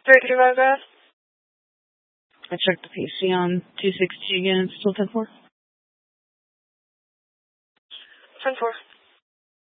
335 guys. I checked the PC on 260 again. It's still 10-4. 10-4.